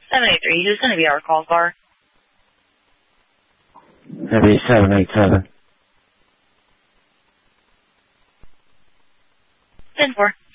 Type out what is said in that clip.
783, who's going to be our call car? That'd be 787. 10-4.